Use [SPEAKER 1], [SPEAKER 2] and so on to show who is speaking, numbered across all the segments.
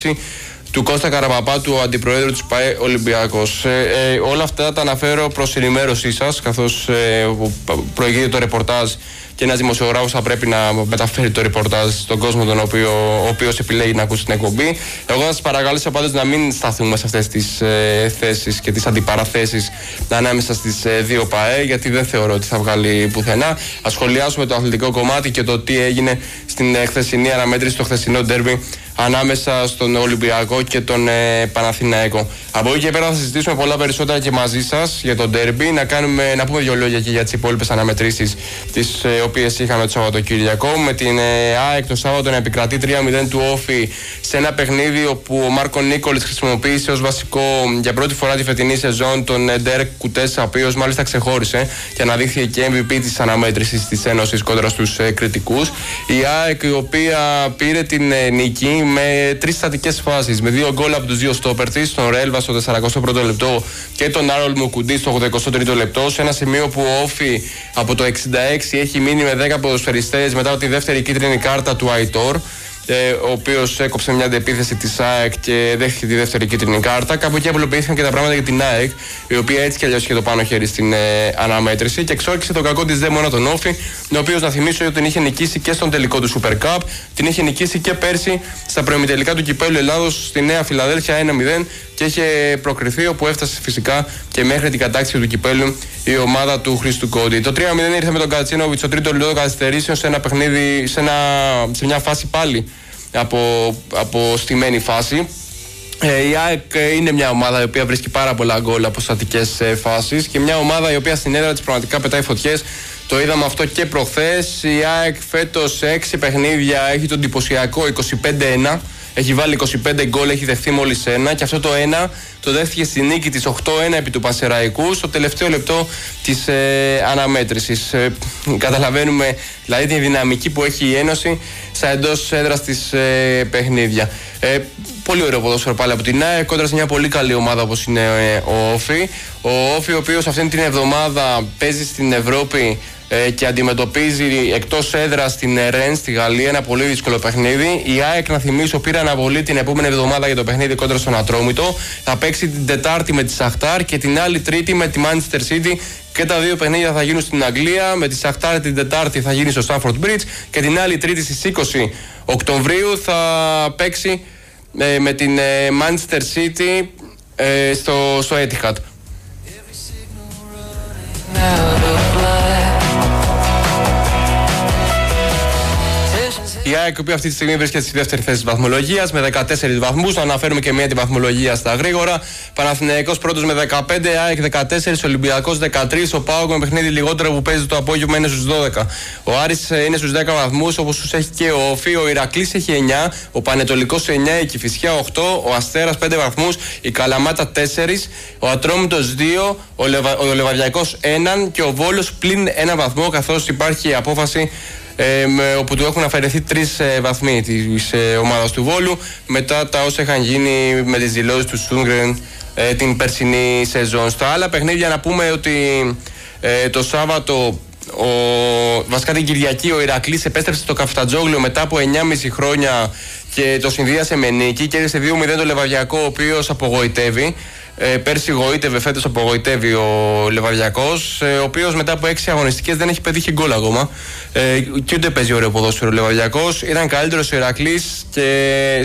[SPEAKER 1] του Κώστα Καραπαπάτου, αντιπροέδρου της ΠΑΕ Ολυμπιακός. Όλα αυτά τα αναφέρω προς ενημέρωσή σας, καθώς προηγείται το ρεπορτάζ και ένας δημοσιογράφος θα πρέπει να μεταφέρει το ρεπορτάζ στον κόσμο ο οποίος επιλέγει να ακούσει την εκπομπή. Εγώ θα σας παρακαλέσω πάντως να μην σταθούμε σε αυτές τις θέσεις και τις αντιπαραθέσεις ανάμεσα στις δύο ΠΑΕ, γιατί δεν θεωρώ ότι θα βγάλει πουθενά. Ας σχολιάσουμε το αθλητικό κομμάτι και το τι έγινε στην χθεσινή αναμέτρηση, στο χθεσινό ντέρμπι ανάμεσα στον Ολυμπιακό και τον Παναθηναϊκό. Από εκεί και πέρα θα συζητήσουμε πολλά περισσότερα και μαζί σας για τον ντέρμπι. Να πούμε δύο λόγια και για τις υπόλοιπες αναμετρήσεις τις οποίες είχαμε το Σαββατοκύριακο. Με την ΑΕΚ το Σάββατο να επικρατεί 3-0 του Όφη σε ένα παιχνίδι όπου ο Μάρκο Νίκολης χρησιμοποίησε ως βασικό για πρώτη φορά τη φετινή σεζόν τον Ντέρεκ Κουτέσα, ο οποίος μάλιστα ξεχώρισε και αναδείχθηκε και MVP της αναμέτρησης της Ένωσης κόντρα στους κριτικούς. Η ΑΕΚ, η οποία πήρε την νίκη με 3 στατικές φάσεις, με 2 γκολ από τους 2 στόπερ της, τον Ρέλβα στο 41ο λεπτό και τον Άρολ Μουκουντή στο 83ο λεπτό, σε ένα σημείο που ο Όφη από το 66 έχει μείνει με 10 ποδοσφαιριστές μετά από τη δεύτερη κίτρινη κάρτα του Αϊτόρ, ο οποίος έκοψε μια αντεπίθεση της ΑΕΚ και δέχτηκε τη δεύτερη κίτρινη κάρτα. Κάπου εκεί απλοποιήθηκαν και τα πράγματα για την ΑΕΚ, η οποία έτσι κι αλλιώς είχε το πάνω χέρι στην αναμέτρηση και εξόρκησε τον κακό της δαίμονα τον Όφη, ο οποίος, να θυμίσω, ότι την είχε νικήσει και στον τελικό του Super Cup, την είχε νικήσει και πέρσι στα προημιτελικά του Κυπέλλου Ελλάδος στη Νέα Φιλαδέλφια 1-0 και είχε προκριθεί, όπου έφτασε φυσικά και μέχρι την κατάκτηση του Κυπέλλου η ομάδα του Χρήστου Κόντι. Το 3-0 ήρθε με τον Κατσίνοβιτς στο τρίτο λεπτό καθυστερήσεων σε ένα παιχνίδι, σε μια φάση πάλι από στημένη φάση. Η ΑΕΚ είναι μια ομάδα η οποία βρίσκει πάρα πολλά γκολ από στατικές φάσεις και μια ομάδα η οποία στην έδρα της πραγματικά πετάει φωτιές. Το είδαμε αυτό και προχθές. Η ΑΕΚ φέτος σε 6 παιχνίδια έχει τον εντυπωσιακό 25-1. Έχει βάλει 25 γκολ, έχει δεχθεί μόλις 1 και αυτό το 1 το δέχτηκε στη νίκη της 8-1 επί του Πασεραϊκού στο τελευταίο λεπτό της αναμέτρησης. Καταλαβαίνουμε δηλαδή την δυναμική που έχει η Ένωση στα εντός έδρας της παιχνίδια. Πολύ ωραίο ποδόσφαιρο πάλι από την ΑΕΚ κόντρα σε μια πολύ καλή ομάδα όπως είναι ο Όφη. Ο Όφη, ο οποίος αυτήν την εβδομάδα παίζει στην Ευρώπη και αντιμετωπίζει εκτός έδρας την Ρεν στη Γαλλία, ένα πολύ δύσκολο παιχνίδι. Η ΑΕΚ, να θυμίσω, πήρε αναβολή την επόμενη εβδομάδα για το παιχνίδι κόντρα στον Ατρόμητο. Θα παίξει την Τετάρτη με τη Σαχτάρ και την άλλη Τρίτη με τη Manchester City. Και τα δύο παιχνίδια θα γίνουν στην Αγγλία. Με τη Σαχτάρ την Τετάρτη θα γίνει στο Stamford Bridge και την άλλη Τρίτη στις 20 Οκτωβρίου θα παίξει με την Manchester City στο Etihad. Η ΑΕΚ, η οποία αυτή τη στιγμή βρίσκεται στη δεύτερη θέση της βαθμολογίας με 14 βαθμούς. Να αναφέρουμε και μία τη βαθμολογία στα γρήγορα. Παναθηναϊκός πρώτος με 15, ΑΕΚ 14, Ολυμπιακός 13. Ο ΠΑΟΚ με παιχνίδι λιγότερο που παίζει το απόγευμα είναι στους 12. Ο Άρης είναι στους 10 βαθμούς, όπως τους έχει και ο Όφη. Ο Ηρακλής έχει 9, ο Πανετολικός 9, η Κηφισιά 8, ο Αστέρας 5 βαθμούς, η Καλαμάτα 4, ο Ατρόμητος 2, ο Λεβαδιακός 1 και ο Βόλος πλην 1 βαθμό, καθώς υπάρχει απόφαση όπου του έχουν αφαιρεθεί 3 βαθμοί της ομάδας του Βόλου μετά τα όσα είχαν γίνει με τις δηλώσεις του Σούγκρεν την περσινή σεζόν. Στα άλλα παιχνίδια να πούμε ότι το Σάββατο, βασικά την Κυριακή, ο Ηρακλής επέστρεψε στο Καφτατζόγλιο μετά από 9,5 χρόνια και το συνδύασε με νίκη και έδειξε 2-0 το Λεβαδιακό, ο οποίος απογοητεύει. Πέρσι γοήτευε, φέτος απογοητεύει ο Λεβαδιακός, ο οποίος μετά από 6 αγωνιστικές δεν έχει πετύχει γκολ ακόμα και ούτε παίζει ωραίο ποδόσφαιρο ο Λεβαδιακός. Ήταν καλύτερος ο Ηρακλής και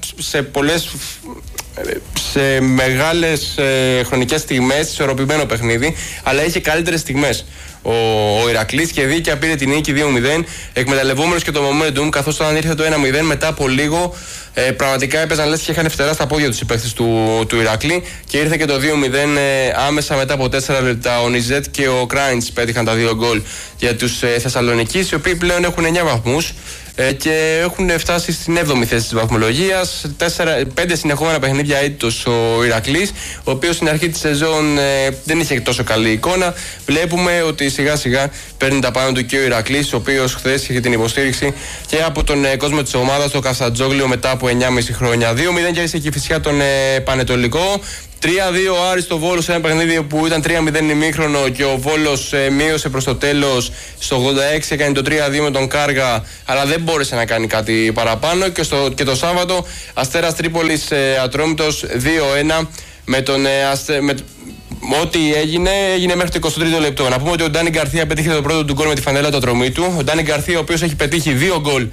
[SPEAKER 1] σε μεγάλες χρονικές στιγμές, ισορροπημένο παιχνίδι, αλλά είχε καλύτερες στιγμές ο Ηρακλής και δίκαια πήρε την νίκη 2-0, εκμεταλλευόμενος και το momentum, καθώς όταν ήρθε το 1-0 μετά από λίγο πραγματικά έπαιζαν λες και είχαν φτερά στα πόδια τους οι παίκτες του Ηρακλή και ήρθε και το 2-0 άμεσα μετά από 4 λεπτά. Ο Νιζέτ και ο Κράιντς πέτυχαν τα 2 γκολ για τους Θεσσαλονικείς, οι οποίοι πλέον έχουν 9 βαθμούς και έχουν φτάσει στην 7η θέση της βαθμολογίας. 5 συνεχόμενα παιχνίδια ήττος ο Ηρακλής, ο οποίος στην αρχή της σεζόν δεν είχε τόσο καλή εικόνα. Βλέπουμε ότι σιγά σιγά παίρνει τα πάνω του και ο Ηρακλής, ο οποίος χθες είχε την υποστήριξη και από τον κόσμο της ομάδας, το Καφτατζόγλιο, μετά από 9,5 χρόνια. 2-0 και η Κηφισιά τον Πανετολικό. 3-2 ο Άρης στο Βόλο σε ένα παιχνίδι που ήταν 3-0 ημίχρονο και ο Βόλος μείωσε προς το τέλος. Στο 86 έκανε το 3-2 με τον Κάργα, αλλά δεν μπόρεσε να κάνει κάτι παραπάνω. Και το Σάββατο Αστέρας Τρίπολης Ατρόμητος 2-1 με τον ό,τι έγινε μέχρι το 23ο λεπτό. Να πούμε ότι ο Ντάνι Γκαρθία πετύχε το πρώτο του γκολ με τη φανέλα του Ατρομήτου. Ο Ντάνι Γκαρθία, ο οποίος έχει πετύχει 2 γκολ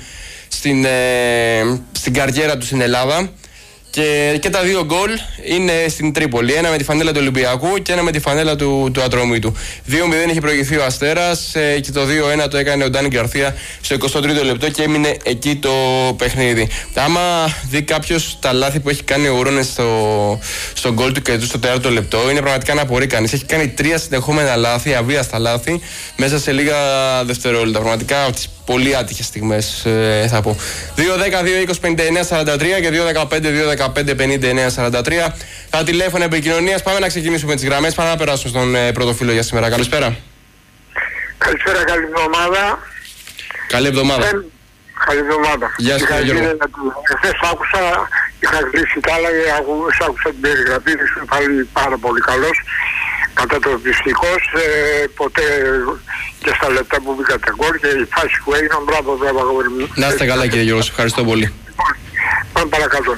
[SPEAKER 1] στην καριέρα του στην Ελλάδα. Και τα 2 γκολ είναι στην Τρίπολη. Ένα με τη φανέλα του Ολυμπιακού και ένα με τη φανέλα του Ατρομήτου. 2-0 είχε προηγηθεί ο Αστέρας και το 2-1 το έκανε ο Ντάνι Γκαρθία στο 23ο λεπτό και έμεινε εκεί το παιχνίδι. Άμα δει κάποιος τα λάθη που έχει κάνει ο Ουρώνες στο γκολ του και στο 4ο λεπτό, είναι πραγματικά να απορεί κανείς. Έχει κάνει 3 συνεχόμενα λάθη, αβίαστα λάθη, μέσα σε λίγα δευτερόλεπτα. Πραγματικά πολύ άτυχες στιγμές, θα πω. 2-10-2-20-59-43 και 2-15-2-15-59-43. Τα τηλέφωνα επικοινωνίας. Πάμε να ξεκινήσουμε τις γραμμές. Πάμε να περάσουμε στον πρώτο φίλο για σήμερα. Καλησπέρα.
[SPEAKER 2] Καλησπέρα, καλή εβδομάδα.
[SPEAKER 1] Καλή εβδομάδα.
[SPEAKER 2] Καλή εβδομάδα.
[SPEAKER 1] Γεια σας, Γιώργο.
[SPEAKER 2] Χθες άκουσα, είχα κλείσει τα άλλα και άκουσα την περιγραφή, είσαι πάλι πάρα πολύ καλός. Κατά το δυστυχώς, ποτέ και στα λεπτά που μπήκατε γκολ και η φάση που έγιναν, μπράβο, αγόρι μου.
[SPEAKER 1] Να είστε καλά, κύριε Γιώργο, ευχαριστώ πολύ.
[SPEAKER 2] Πάμε παρακάτω.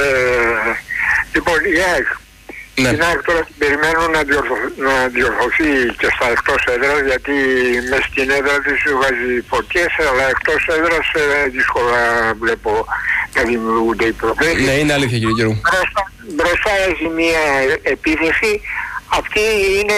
[SPEAKER 2] Λοιπόν, η ΑΕΚ.
[SPEAKER 1] Ναι.
[SPEAKER 2] Η ΑΕΚ τώρα περιμένω να διορθωθεί και στα εκτός έδρας, γιατί μες στην έδρα της βγάζει φωτιές, αλλά εκτός έδρας δύσκολα βλέπω να δημιουργούνται οι προθέσεις.
[SPEAKER 1] Ναι, είναι αλήθεια, κύριε Γιώργο.
[SPEAKER 2] Μπροστά έχει μια επίθεση. Αυτή είναι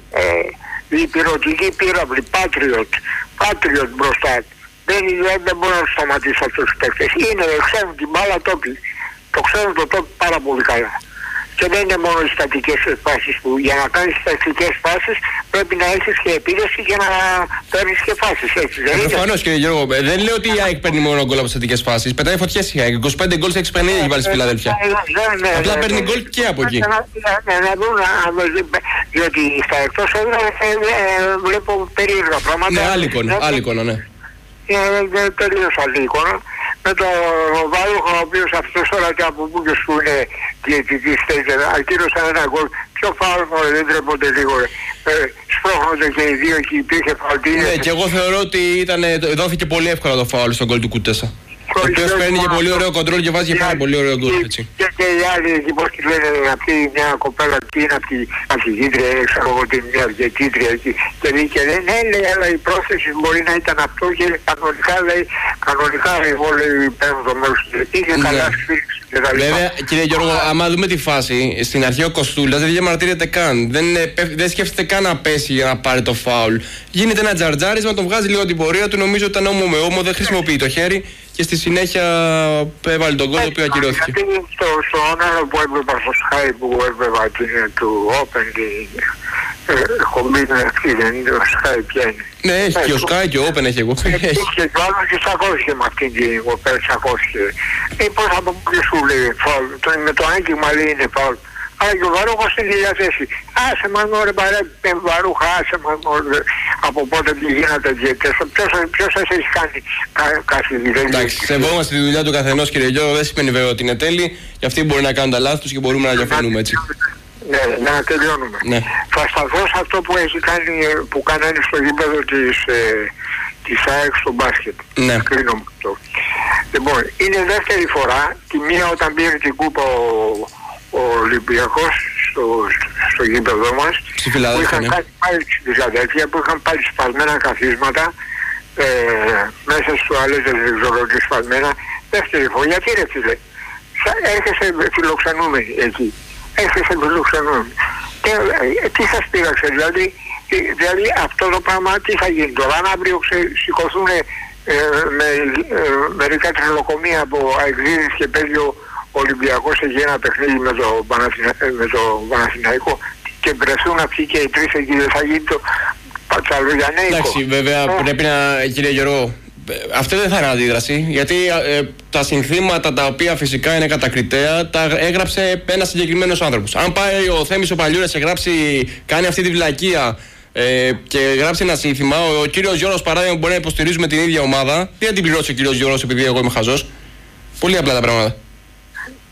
[SPEAKER 2] η πυρωτική πύραυλη, Patriot μπροστά. Δεν μπορεί να σταματήσει αυτούς τους παίκτες. Ξέρουν την μπάλα τόπι. Το ξέρουν το τόπι πάρα πολύ καλά. Και δεν είναι μόνο οι στατικές φάσεις που για να κάνεις στατικές φάσεις πρέπει να έχεις και επίδεση και να παίρνεις και φάσεις. Έτσι δεν είναι?
[SPEAKER 1] Προφανώς, κύριε Γιώργο. Δεν λέω ότι η ΑΕΚ παίρνει μόνο γκολ από στατικές φάσεις. Πετάει φωτιές η ΑΕΚ. 25 γκολ σε 6 παιχνίδια έχει βάλει στη Φιλαδέλφια. Απλά παίρνει γκολ και από εκεί.
[SPEAKER 2] Να δουν, διότι στα εκτός έδρα βλέπω περίεργα πράγματα.
[SPEAKER 1] Ναι, άλλη εικόνα, ναι.
[SPEAKER 2] Είναι τελείως άλλη εικόνα. Με τον Βαρούχο, ο οποίος αυτός τώρα και από πού και σου είναι διαιτητής, ακύρωσαν ένα γκολ. Πιο φάουλ, δεν τρέπονται λίγο. Σπρώχνονται και οι δύο και υπήρχε φάουλ.
[SPEAKER 1] Ναι, και εγώ θεωρώ ότι δόθηκε πολύ εύκολα το φάουλ στον γκολ του Κουτέσα. Ο οποίος παίρνει και πολύ ωραίο κοντρόλ και βάζει και πάρα πολύ ωραίο γκολ.
[SPEAKER 2] Και οι άλλοι εκεί πώς τη λένε, αυτή μια κοπέλα τι είναι αυτή η γύτρια, ξέρω εγώ την μια διαιτήτρια εκεί. Και δεν λέει, αλλά η πρόθεση μπορεί να ήταν αυτό και κανονικά εγώ λέει παίρνω το μέρος του διαιτή και καλά σφίριξη.
[SPEAKER 1] Βέβαια, κύριε Γιώργο, άμα δούμε τη φάση, στην αρχή ο Κοστούλας δεν διαμαρτύρεται καν. Δεν σκέφτεται καν να πέσει για να πάρει το φάουλ. Γίνεται ένα τζαρτζάρισμα, τον βγάζει λίγο την πορεία του, νομίζω ήταν όμο με όμο, δεν χρησιμοποιεί το χέρι και στη συνέχεια έβαλε τον γκολ το οποίο ακυρώθηκε.
[SPEAKER 2] Γιατί στο όνειρο που έβλεπα στο Sky που έβλεπα του Open εκπομπή αυτή δεν είναι, ο Sky ποια είναι?
[SPEAKER 1] Ναι, έχει και ο Sky και ο Open έχει εγώ.
[SPEAKER 2] Και το άλλο και τσακώθηκε με αυτήν την κοπέλα, τσακώθηκε. Πώς θα το πω και σου λέει φάουλ, με το άγγιγμα λέει είναι φάουλ. Αλλά και ο Βαρούχος στην ίδια θέση. Άσε μας μωρέ Βαρούχα, άσε μας μωρέ. Από πότε γίνατε διαιτητές, ποιος σας έχει κάνει κάτι δουλειά?
[SPEAKER 1] Εντάξει, σεβόμαστε τη δουλειά του καθενός, κύριε Γιώργο, δεν σημαίνει βέβαια ότι είναι τέλειοι και αυτοί μπορεί να κάνουν τα λάθη τους και μπορούμε να διαφωνούμε έτσι.
[SPEAKER 2] Ναι, να τελειώνουμε.
[SPEAKER 1] Ναι.
[SPEAKER 2] Θα σταθώ σε αυτό που έχει κάνει, που κάνανε στο γήπεδο της ΑΕΚ στο μπάσκετ.
[SPEAKER 1] Ναι.
[SPEAKER 2] Κλείνω με αυτό. Λοιπόν, είναι δεύτερη φορά, τη μία όταν πήρε την κούπα ο Ολυμπιακός στο γήπεδο μας, που είχαν κάνει πάλι στη Φιλαδέλφια, που είχαν πάλι σπασμένα καθίσματα μέσα στους τουαλέτες εξωτερικοί σπασμένα. Δεύτερη φορά, γιατί ρε φίλε, έρχεσαι φιλοξενούμενοι εκεί. Έρχεσαι φιλοξενούμενοι. Τι σας πείραξε, δηλαδή αυτό το πράγμα τι θα γίνει τώρα? Αν αύριο σηκωθούν μερικά τρελοκομεία από αεκδίδες και παίζει ο Ολυμπιακός έχει ένα παιχνίδι με το Παναθηναϊκό και βρεθούν αυτοί και οι τρεις εκεί, δεν θα γίνει το Πατσαλογιανέικο? Εντάξει,
[SPEAKER 1] βέβαια πρέπει να, κύριε Γιώργο, αυτό δεν θα είναι αντίδραση, γιατί τα συνθήματα τα οποία φυσικά είναι κατακριτέα τα έγραψε ένας συγκεκριμένος άνθρωπος. Αν πάει ο Θέμης ο Παλιούρας και κάνει αυτή τη βλακεία και γράψει ένα σύνθημα, ο κύριος Γιώργος παράδειγμα μπορεί να υποστηρίζουμε την ίδια ομάδα, τι θα την πληρώσει ο κύριος Γιώργος επειδή εγώ είμαι χαζός? Πολύ απλά τα πράγματα.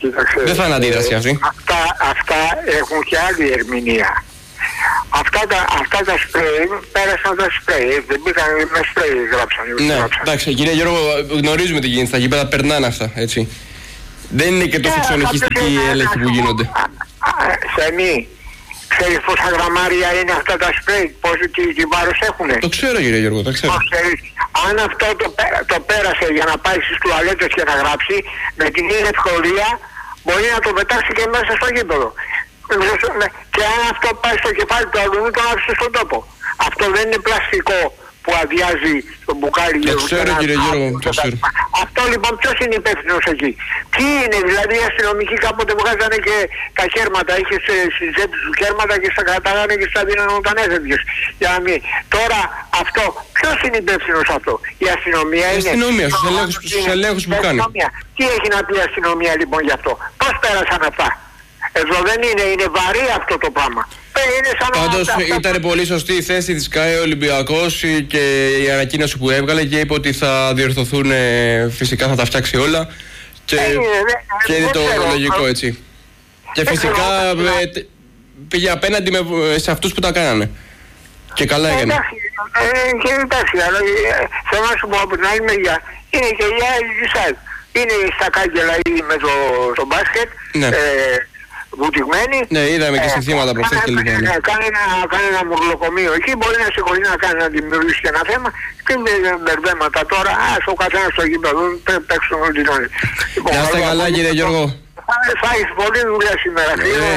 [SPEAKER 2] Κοίταξε,
[SPEAKER 1] δεν θα είναι αντίδραση αυτή.
[SPEAKER 2] Αυτά έχουν και άλλη ερμηνεία. Αυτά τα σπρέι πέρασαν τα σπρέι, δεν μπήκαν με σπρέι, γράψαν.
[SPEAKER 1] Ναι, εντάξει, κύριε Γιώργο, γνωρίζουμε τι γίνεται στα γήπεδα, περνάνε αυτά, έτσι. Δεν είναι και τόσο ξενυχιστικοί οι έλεγχοι που γίνονται.
[SPEAKER 2] Θέμη, ξέρεις πόσα γραμμάρια είναι αυτά τα σπρέι, τι βάρος έχουνε?
[SPEAKER 1] Το ξέρω, κύριε Γιώργο, το ξέρω.
[SPEAKER 2] Αν αυτό το πέρασε για να πάει στις τουαλέτες και να γράψει, με την ίδια ευκολία μπορεί να το πετάξει και μέσα στο γήπεδο. Και αν αυτό πάει στο κεφάλι του αλλού, τον άφησε στον τόπο. Αυτό δεν είναι πλαστικό που αδειάζει το μπουκάλι.
[SPEAKER 1] Το ξέρω, κύριε Γιώργο, το ξέρω.
[SPEAKER 2] Αυτό λοιπόν ποιος είναι υπεύθυνος εκεί? Ποιοι είναι? Δηλαδή οι αστυνομικοί κάποτε βγάζανε και τα κέρματα, είχε στις τσέπες του κέρματα και στα κρατάγανε και στα δίνανε όταν έφευγες. Τώρα αυτό, ποιος είναι υπεύθυνος αυτό? Η αστυνομία είναι?
[SPEAKER 1] Η αστυνομία, στους ελέγχους που κάνει.
[SPEAKER 2] Τι έχει να πει η αστυνομία λοιπόν γι' αυτό? Πώς πέρασαν αυτά? Εδώ δεν είναι βαρύ αυτό το πράγμα.
[SPEAKER 1] Πάντως ήταν πολύ σωστή η θέση της ΚΑΕ Ολυμπιακός και η ανακοίνωση που έβγαλε και είπε ότι θα διορθωθούν, φυσικά θα τα φτιάξει όλα και είναι το λογικό, έτσι. Και φυσικά πήγε απέναντι σε αυτούς που τα κάνανε. Και καλά έκανε.
[SPEAKER 2] Εντάξει, αλλά θέλω να σου πω από την άλλη μεριά, είναι και η άλλη side. Είναι στα κάγκελα ή με το μπάσκετ. Βουτυγμένη.
[SPEAKER 1] Ναι, είδαμε και συνθήματα προχθές και λίγο.
[SPEAKER 2] Κάνει ένα μουρλοκομείο εκεί, μπορεί να σηκωθεί να δημιουργήσει ένα θέμα και με μπερδέματα τώρα. Ο καθένας στο γήπεδο παίξουν όλοι την όλη.
[SPEAKER 1] Να είστε καλά, κύριε Γιώργο.
[SPEAKER 2] Θα έχεις πολλή δουλειά σήμερα.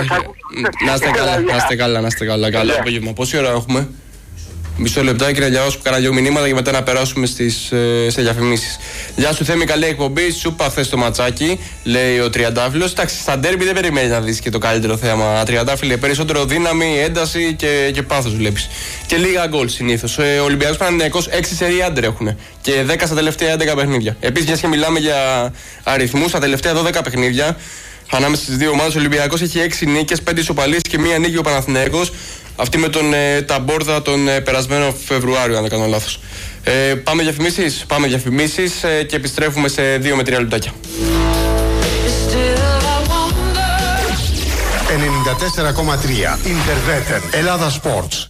[SPEAKER 1] Να είστε καλά. Καλό απόγευμα. Πόση ώρα έχουμε? Μισό λεπτάκι να διαβάσω κανένα δύο μηνύματα και μετά να περάσουμε σε διαφημίσεις. Γεια σου Θέμη, καλή εκπομπή. Σου είπα χθες το ματσάκι, λέει ο Τριαντάφυλλος. Εντάξει, στα ντέρμπι δεν περιμένει να δεις και το καλύτερο θέαμα. Τριαντάφυλλε, περισσότερο δύναμη, ένταση και πάθος βλέπεις. Και λίγα γκολ συνήθως. Ο Ολυμπιακός Παναθηναϊκός 6 σερί άντερ έχουν και 10 στα τελευταία 11 παιχνίδια. Επίσης, μιας και μιλάμε για αριθμούς, στα τελευταία 12 παιχνίδια ανάμεσα στις δύο ομάδες, ο Ολυμπιακός έχει 6 νίκες, 5 ισοπαλίες και μία νίκη ο Παναθηναϊκός. Αυτή με τον Ταμπόρδα τον περασμένο Φεβρουάριο, αν δεν κάνω λάθος. Πάμε διαφημίσεις και επιστρέφουμε σε 2 με 3 λεπτάκια.
[SPEAKER 3] 94,3 Interveten Ελλάδα Sports.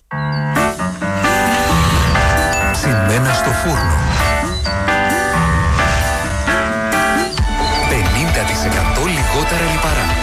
[SPEAKER 3] Ψημένα στο φούρνο. 50% λιγότερα λιπαρά.